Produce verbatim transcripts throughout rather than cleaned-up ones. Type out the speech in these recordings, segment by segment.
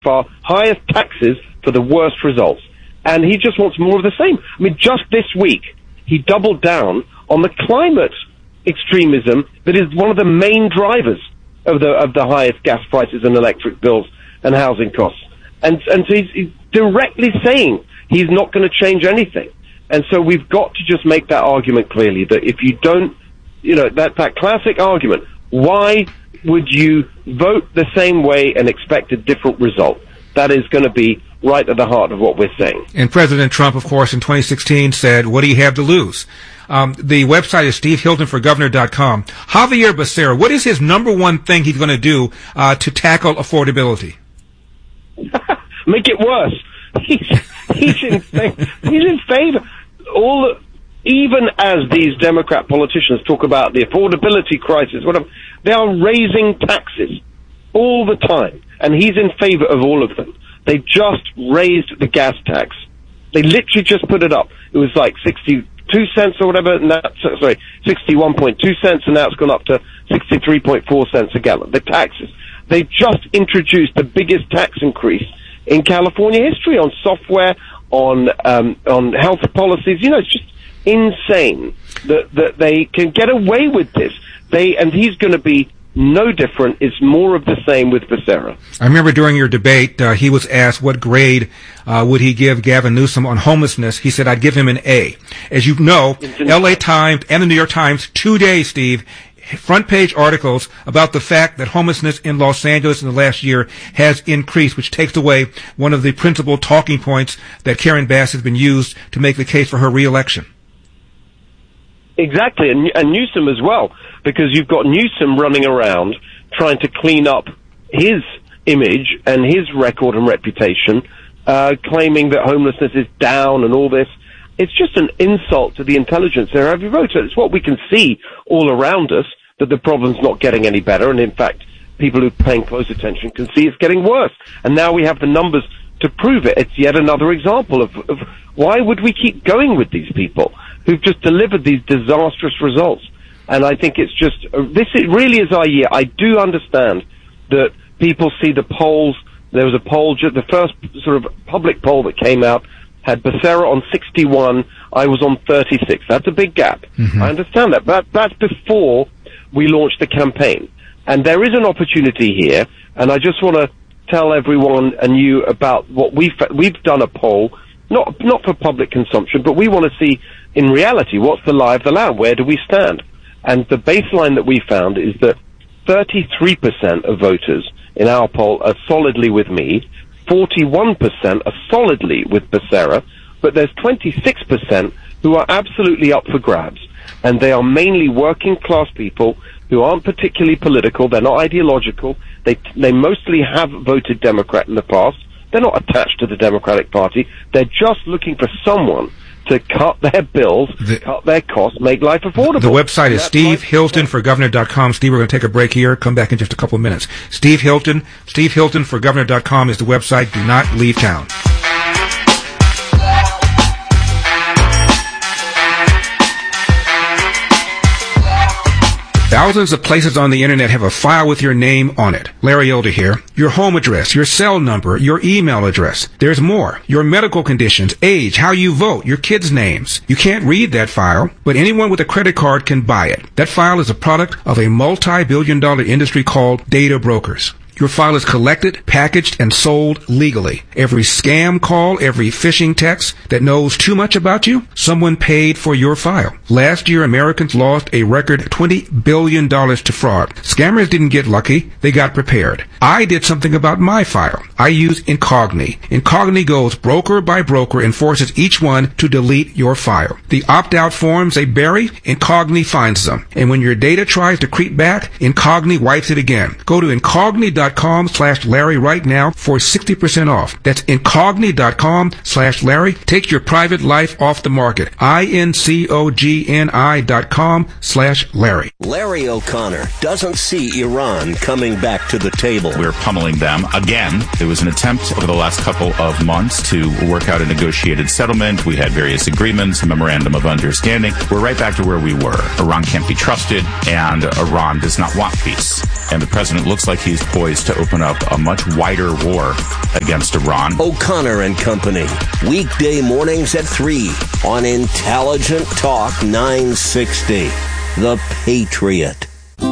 far highest taxes for the worst results. And he just wants more of the same. I mean, just this week, he doubled down on the climate extremism that is one of the main drivers of the of the highest gas prices and electric bills and housing costs. And, and so he's, he's directly saying he's not going to change anything. And so we've got to just make that argument clearly, that if you don't, you know, that, that classic argument, why would you vote the same way and expect a different result? That is going to be right at the heart of what we're saying. And President Trump, of course, in twenty sixteen said, what do you have to lose? Um, the website is steve hilton for governor dot com. Xavier Becerra, what is his number one thing he's going to do uh, to tackle affordability? Make it worse. He's, he's, in, favor, he's in favor. All, even as these Democrat politicians talk about the affordability crisis, whatever, they are raising taxes all the time. And he's in favor of all of them. They just raised the gas tax. They literally just put it up. It was like sixty-two cents or whatever, and now, sorry, sixty-one point two cents, and now it's gone up to sixty-three point four cents a gallon. The taxes. They just introduced the biggest tax increase in California history on software, on um, on health policies. You know, it's just insane that that they can get away with this. They and he's going to be no different. It's more of the same with Becerra. I remember during your debate, uh, he was asked what grade uh, would he give Gavin Newsom on homelessness. He said, I'd give him an A. As you know, L A Times and the New York Times, today, Steve, front page articles about the fact that homelessness in Los Angeles in the last year has increased, which takes away one of the principal talking points that Karen Bass has been used to make the case for her reelection. Exactly, and, and Newsom as well, because you've got Newsom running around trying to clean up his image and his record and reputation, uh, claiming that homelessness is down and all this. It's just an insult to the intelligence there every road. So it's what we can see all around us, that the problem's not getting any better, and in fact, people who are paying close attention can see it's getting worse. And now we have the numbers to prove it. It's yet another example of, of why would we keep going with these people who've just delivered these disastrous results. And I think it's just, uh, this is, really is our year. I do understand that people see the polls. There was a poll, the first sort of public poll that came out had Becerra on sixty-one, I was on thirty-six. That's a big gap. Mm-hmm. I understand that. But that's before we launched the campaign. And there is an opportunity here, and I just want to tell everyone and you about what we've, we've done a poll, not, not for public consumption, but we want to see in reality what's the lie of the land, where do we stand? And the baseline that we found is that thirty-three percent of voters in our poll are solidly with me, forty-one percent are solidly with Becerra, but there's twenty-six percent who are absolutely up for grabs. And they are mainly working class people who aren't particularly political, they're not ideological, they they mostly have voted Democrat in the past, they're not attached to the Democratic Party, they're just looking for someone to cut their bills, the, cut their costs, make life affordable. The website is steve hilton for governor dot com. Steve, we're going to take a break here, come back in just a couple of minutes. Steve Hilton, steve hilton for governor dot com is the website. Do not leave town. Thousands of places on the internet have a file with your name on it. Larry Elder here. Your home address, your cell number, your email address. There's more. Your medical conditions, age, how you vote, your kids' names. You can't read that file, but anyone with a credit card can buy it. That file is a product of a multi-billion dollar industry called data brokers. Your file is collected, packaged, and sold legally. Every scam call, every phishing text that knows too much about you, someone paid for your file. Last year, Americans lost a record twenty billion dollars to fraud. Scammers didn't get lucky. They got prepared. I did something about my file. I use Incogni. Incogni goes broker by broker and forces each one to delete your file. The opt-out forms they bury, Incogni finds them. And when your data tries to creep back, Incogni wipes it again. Go to Incogni dot com slash Larry right now for sixty percent off. That's Incogni dot com slash Larry. Take your private life off the market. I N C O G N I dot com slash Larry. Larry O'Connor doesn't see Iran coming back to the table. We're pummeling them again. There was an attempt over the last couple of months to work out a negotiated settlement. We had various agreements, a memorandum of understanding. We're right back to where we were. Iran can't be trusted, and Iran does not want peace. And the president looks like he's poised wants to open up a much wider war against Iran. O'Connor and Company, weekday mornings at three on Intelligent Talk nine sixty. The Patriot.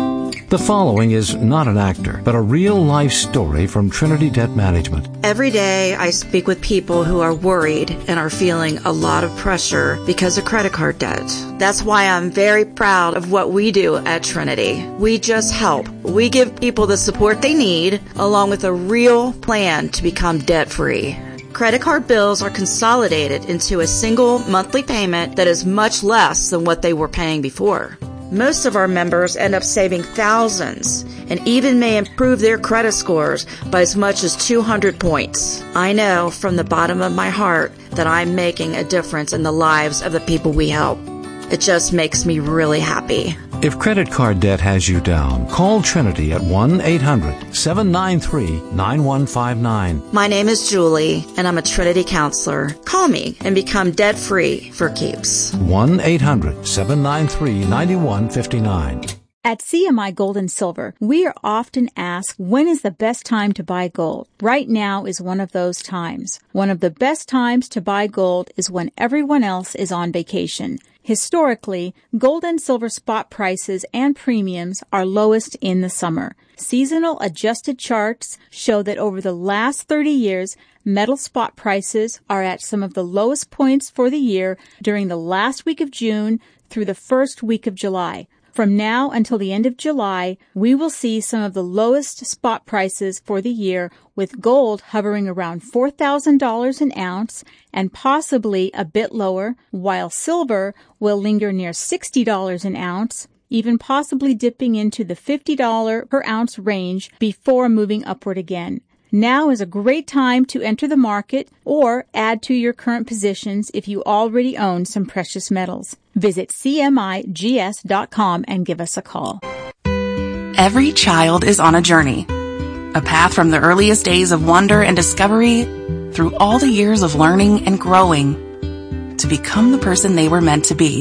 The following is not an actor, but a real-life story from Trinity Debt Management. Every day I speak with people who are worried and are feeling a lot of pressure because of credit card debt. That's why I'm very proud of what we do at Trinity. We just help. We give people the support they need, along with a real plan to become debt-free. Credit card bills are consolidated into a single monthly payment that is much less than what they were paying before. Most of our members end up saving thousands and even may improve their credit scores by as much as two hundred points. I know from the bottom of my heart that I'm making a difference in the lives of the people we help. It just makes me really happy. If credit card debt has you down, call Trinity at one eight hundred seven nine three nine one five nine. My name is Julie, and I'm a Trinity counselor. Call me and become debt-free for keeps. one eight hundred seven nine three nine one five nine. At C M I Gold and Silver, we are often asked, when is the best time to buy gold? Right now is one of those times. One of the best times to buy gold is when everyone else is on vacation. Historically, gold and silver spot prices and premiums are lowest in the summer. Seasonal adjusted charts show that over the last thirty years, metal spot prices are at some of the lowest points for the year during the last week of June through the first week of July. From now until the end of July, we will see some of the lowest spot prices for the year, with gold hovering around four thousand dollars an ounce and possibly a bit lower, while silver will linger near sixty dollars an ounce, even possibly dipping into the fifty dollars per ounce range before moving upward again. Now is a great time to enter the market or add to your current positions if you already own some precious metals. Visit C M I G S dot com and give us a call. Every child is on a journey, a path from the earliest days of wonder and discovery through all the years of learning and growing to become the person they were meant to be.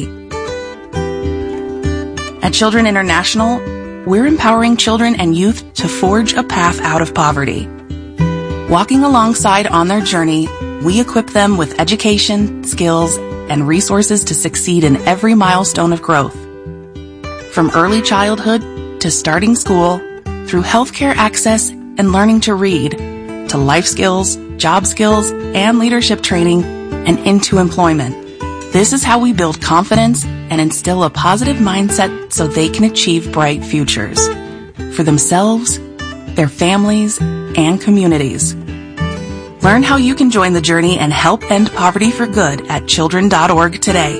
At Children International, we're empowering children and youth to forge a path out of poverty. Walking alongside on their journey, we equip them with education, skills, and resources to succeed in every milestone of growth. From early childhood to starting school, through healthcare access and learning to read, to life skills, job skills, and leadership training, and into employment. This is how we build confidence and instill a positive mindset so they can achieve bright futures for themselves, their families, and communities. Learn how you can join the journey and help end poverty for good at children dot org today.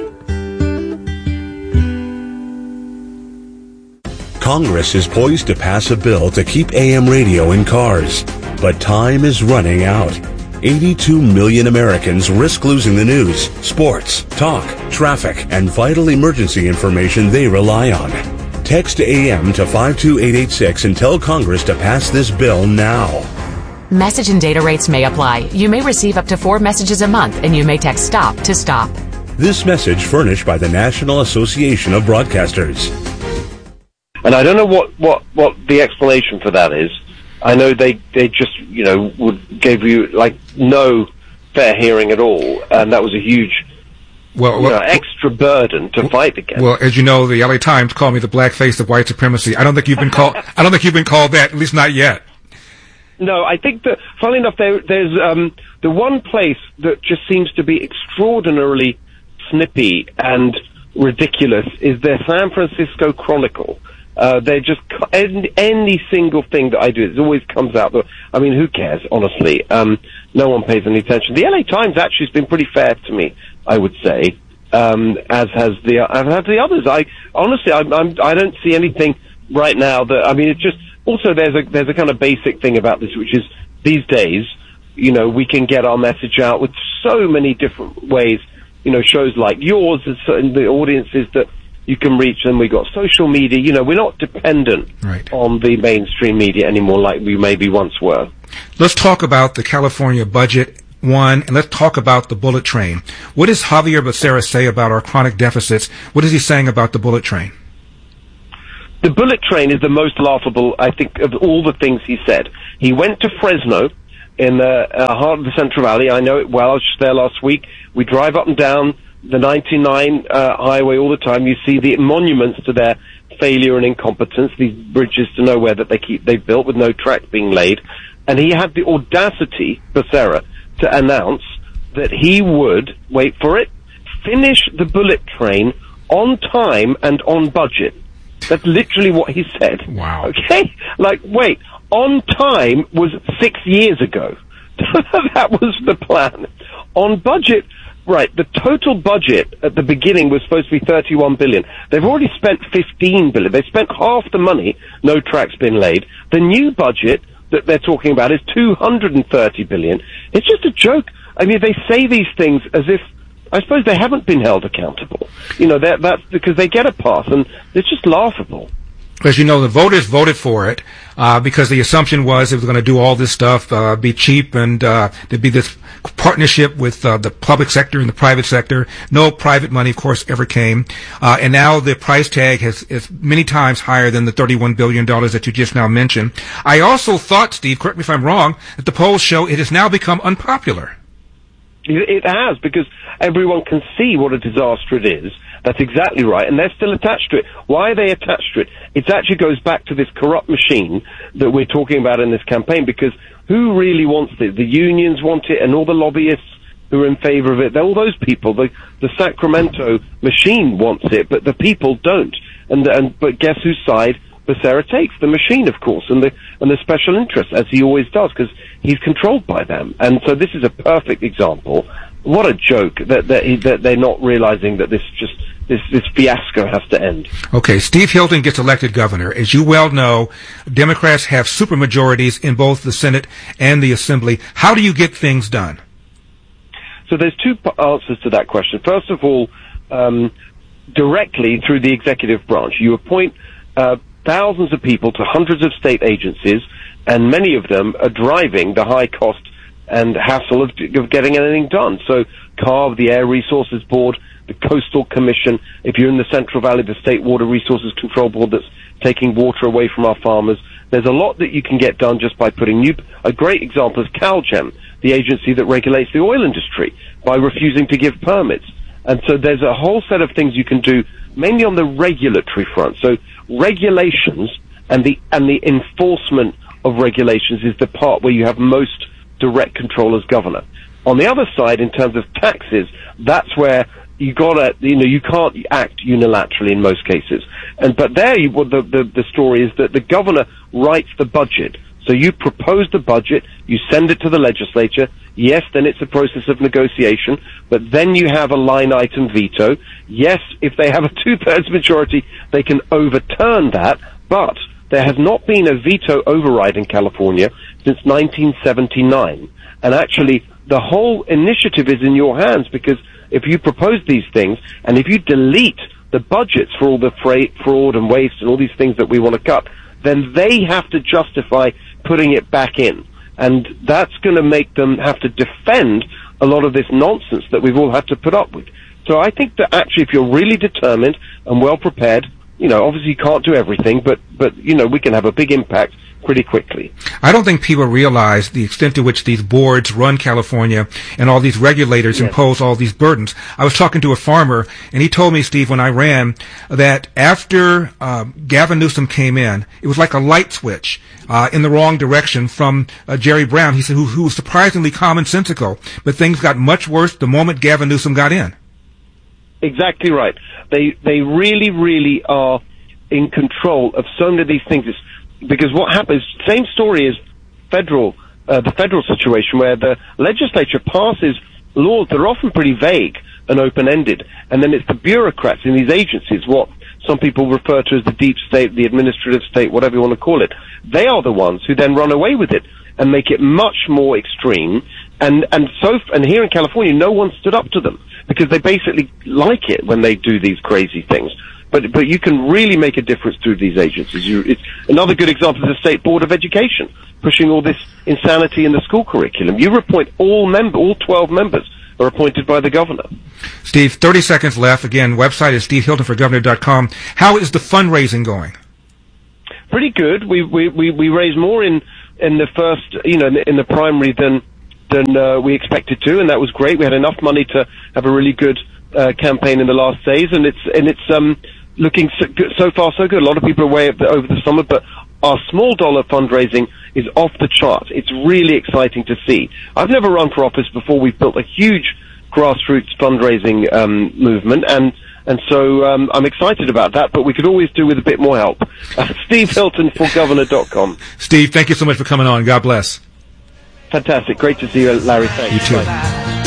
Congress is poised to pass a bill to keep A M radio in cars, but time is running out. eighty-two million Americans risk losing the news, sports, talk, traffic, and vital emergency information they rely on. Text A M to five two eight eight six and tell Congress to pass this bill now. Message and data rates may apply. You may receive up to four messages a month, and you may text STOP to stop. This message furnished by the National Association of Broadcasters. And I don't know what, what, what the explanation for that is. I know they, they just, you know, would give you, like, no fair hearing at all, and that was a huge well, well, you know, extra burden to fight against. Well, as you know, the L A Times called me the black face of white supremacy. I don't think you've been called. I don't think you've been called that, at least not yet. No, I think that, funnily enough, there, there's um, the one place that just seems to be extraordinarily snippy and ridiculous is the San Francisco Chronicle. Uh, they're just, any, any single thing that I do, it always comes out. That, I mean, who cares, honestly? Um, no one pays any attention. The L A Times actually has been pretty fair to me, I would say, um, as has the, as have the others. I, honestly, I, I'm, I don't see anything right now that, I mean, it's just, also there's a, there's a kind of basic thing about this, which is these days, you know, we can get our message out with so many different ways, you know, shows like yours and the audiences that you can reach them. We've got social media. You know, we're not dependent right. on the mainstream media anymore like we maybe once were. Let's talk about the California budget, one, and let's talk about the bullet train. What does Javier Becerra say about our chronic deficits? What is he saying about the bullet train? the bullet train is the most laughable, I think, of all the things he said. He went to Fresno in the uh, heart of the Central Valley. I know it well. I was just there last week. We drive up and down the ninety-nine uh, highway all the time. You see the monuments to their failure and incompetence, these bridges to nowhere that they keep they've built with no tracks being laid. And he had the audacity, Becerra, to announce that he would, wait for it, finish the bullet train on time and on budget. That's literally what he said. Wow. Okay? Like, wait, on time was six years ago. That was the plan. On budget, right, the total budget at the beginning was supposed to be thirty-one billion dollars. They've already spent fifteen billion dollars. They spent half the money, no tracks been laid. The new budget that they're talking about is two hundred thirty billion dollars. It's just a joke. I mean, they say these things as if, I suppose they haven't been held accountable. You know, that's because they get a pass, and it's just laughable. As you know, the voters voted for it uh, because the assumption was it was going to do all this stuff, uh, be cheap, and uh, there'd be this partnership with uh, the public sector and the private sector. No private money, of course, ever came. Uh, and now the price tag has, is many times higher than the thirty-one billion dollars that you just now mentioned. I also thought, Steve, correct me if I'm wrong, that the polls show it has now become unpopular. It has, because everyone can see what a disaster it is. That's exactly right, and they're still attached to it. Why are they attached to it? It actually goes back to this corrupt machine that we're talking about in this campaign, because who really wants it? The unions want it, and all the lobbyists who are in favor of it, they're all those people. The, the Sacramento machine wants it, but the people don't. And, and but guess whose side Becerra takes? The machine, of course, and the and the special interests, as he always does, because he's controlled by them. And so this is a perfect example. What a joke that that, he, that they're not realizing that this just this this fiasco has to end. Okay, Steve Hilton gets elected governor. As you well know, Democrats have supermajorities in both the Senate and the Assembly. How do you get things done? So there's two answers to that question. First of all, um, directly through the executive branch, you appoint uh, thousands of people to hundreds of state agencies, and many of them are driving the high cost and hassle of, of getting anything done. So C A R B, the Air Resources Board, the Coastal Commission, if you're in the Central Valley, the State Water Resources Control Board that's taking water away from our farmers. There's a lot that you can get done just by putting new... A great example is CalGEM, the agency that regulates the oil industry, by refusing to give permits. And so there's a whole set of things you can do, mainly on the regulatory front. So regulations and the and the enforcement of regulations is the part where you have most direct control as governor. On the other side, in terms of taxes, that's where you gotta, you know, you can't act unilaterally in most cases. And but there, you, well, the, the the story is that the governor writes the budget. So you propose the budget, you send it to the legislature. Yes, then it's a process of negotiation, but then you have a line item veto. Yes, if they have a two-thirds majority, they can overturn that, but there has not been a veto override in California since nineteen seventy-nine. And actually, the whole initiative is in your hands, because if you propose these things, and if you delete the budgets for all the fra- fraud and waste and all these things that we want to cut, then they have to justify putting it back in. And that's going to make them have to defend a lot of this nonsense that we've all had to put up with. So I think that actually, if you're really determined and well prepared, you know, obviously you can't do everything, but, but, you know, we can have a big impact pretty quickly. I don't think people realize the extent to which these boards run California and all these regulators yes. impose all these burdens. I was talking to a farmer, and he told me, Steve, when I ran, that after uh, Gavin Newsom came in, it was like a light switch uh, in the wrong direction from uh, Jerry Brown. He said, who, who was surprisingly commonsensical, but things got much worse the moment Gavin Newsom got in. Exactly right. They they really, really are in control of so many of these things. It's, because what happens, same story as federal, uh, the federal situation, where the legislature passes laws that are often pretty vague and open-ended, and then it's the bureaucrats in these agencies, what some people refer to as the deep state, the administrative state, whatever you want to call it. They are the ones who then run away with it and make it much more extreme. And and so and here in California, no one stood up to them, because they basically like it when they do these crazy things. But but you can really make a difference through these agencies. You, it's another good example is the State Board of Education pushing all this insanity in the school curriculum. You appoint all member, all twelve members are appointed by the governor. Steve, thirty seconds left. Again, website is steve hilton for governor dot com. How is the fundraising going? pretty good. We we we, we raised more in in the first, you know, in the, in the primary than than uh, we expected to, and that was great. We had enough money to have a really good uh, campaign in the last days, and it's and it's um looking so, so far so good. A lot of people are away over the summer, but our small dollar fundraising is off the chart. It's really exciting to see. I've never run for office before. We've built a huge grassroots fundraising um, movement, and and so um, I'm excited about that, but we could always do with a bit more help. Uh, Steve Hilton for governor dot com. Steve, thank you so much for coming on. God bless. Fantastic. Great to see you, Larry. Thanks. You too. Bye.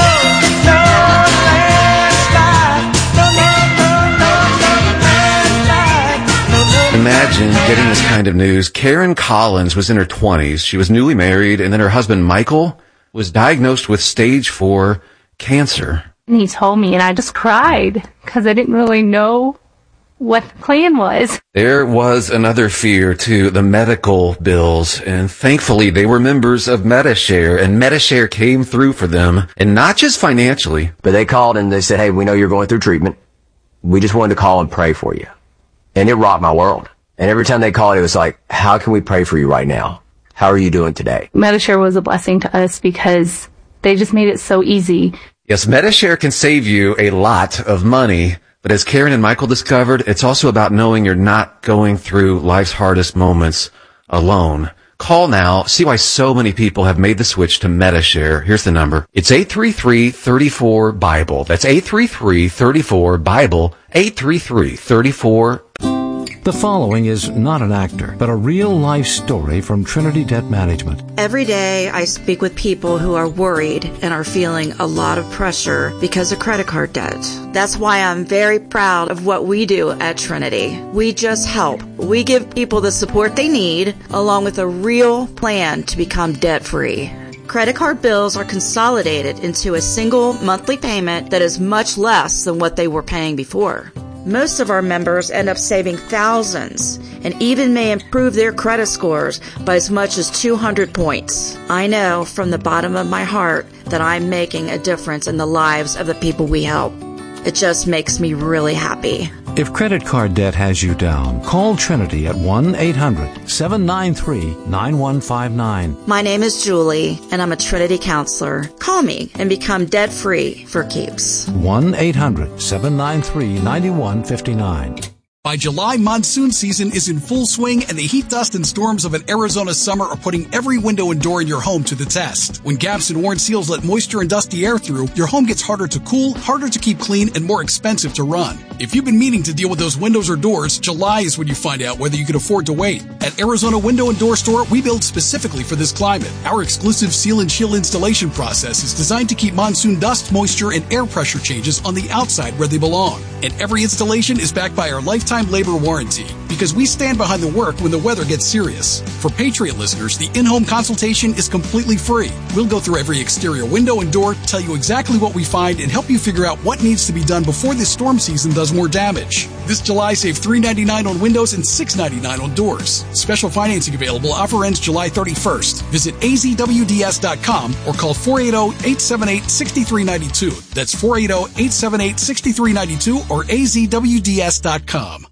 Imagine getting this kind of news. Karen Collins was in her twenties. She was newly married, and then her husband, Michael, was diagnosed with stage four cancer. And he told me, and I just cried because I didn't really know what the plan was. There was another fear, too, the medical bills, and thankfully they were members of Medi-Share, and Medi-Share came through for them, and not just financially. But they called and they said, hey, we know you're going through treatment. We just wanted to call and pray for you. And it rocked my world. And every time they called, it was like, how can we pray for you right now? How are you doing today? Medi-Share was a blessing to us because they just made it so easy. Yes, Medi-Share can save you a lot of money, but as Karen and Michael discovered, it's also about knowing you're not going through life's hardest moments alone. Call now. See why so many people have made the switch to Medi-Share. Here's the number. It's eight three three, three four, Bible. That's eight three three, three four, Bible. eight three three, three four. The following is not an actor, but a real-life story from Trinity Debt Management. Every day I speak with people who are worried and are feeling a lot of pressure because of credit card debt. That's why I'm very proud of what we do at Trinity. We just help. We give people the support they need, along with a real plan to become debt-free. Credit card bills are consolidated into a single monthly payment that is much less than what they were paying before. Most of our members end up saving thousands and even may improve their credit scores by as much as two hundred points. I know from the bottom of my heart that I'm making a difference in the lives of the people we help. It just makes me really happy. If credit card debt has you down, call Trinity at one eight hundred, seven nine three, nine one five nine. My name is Julie, and I'm a Trinity counselor. Call me and become debt-free for keeps. one eight hundred, seven nine three, nine one five nine. By July, monsoon season is in full swing, and the heat, dust, and storms of an Arizona summer are putting every window and door in your home to the test. When gaps and worn seals let moisture and dusty air through, your home gets harder to cool, harder to keep clean, and more expensive to run. If you've been meaning to deal with those windows or doors, July is when you find out whether you can afford to wait. At Arizona Window and Door Store, we build specifically for this climate. Our exclusive seal and chill installation process is designed to keep monsoon dust, moisture, and air pressure changes on the outside where they belong. And every installation is backed by our lifetime labor warranty, because we stand behind the work when the weather gets serious. For Patriot listeners, the in-home consultation is completely free. We'll go through every exterior window and door, tell you exactly what we find, and help you figure out what needs to be done before this storm season does more damage. This July, save three dollars and ninety-nine cents on windows and six dollars and ninety-nine cents on doors. Special financing available. Offer ends July thirty-first. Visit A Z W D S dot com or call four eight zero, eight seven eight, six three nine two. That's four eight zero, eight seven eight, six three nine two or A Z W D S dot com.